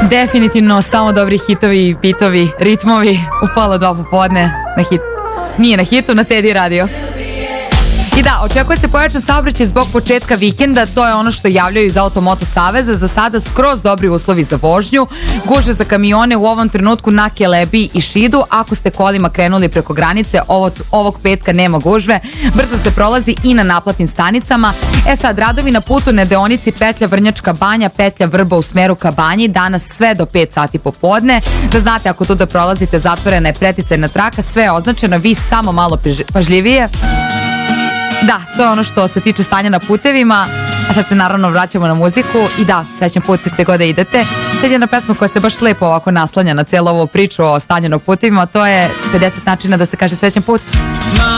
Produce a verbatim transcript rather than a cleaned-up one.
Definitivno samo dobri hitovi, bitovi, ritmovi u pola dva popodne na hit. Nije na hitu, na Tedi radio. I da, očekuje se pojačan saobraćaj zbog početka vikenda, to je ono što javljaju iz Automoto Saveza. Za sada skroz dobri uslovi za vožnju, gužve za kamione u ovom trenutku na Kelebiji i Šidu. Ako ste kolima krenuli preko granice, ovo, ovog petka nema gužve, brzo se prolazi i na naplatnim stanicama. E sad, radovi na putu na deonici petlja Vrnjačka Banja, petlja Vrba u smeru ka Banji, danas sve do pet sati popodne. Da znate, ako tu da prolazite, zatvorena je preticajna traka, sve je označeno, vi samo malo pažljivije. Da, to je ono što se tiče stanja na putevima, a sad se naravno vraćamo na muziku i da, srećan put gde god da idete. Sad jedna pesma koja se baš lepo ovako naslanja na cijelu ovu priču o stanju na putevima, to je pedeset načina da se kaže srećan put.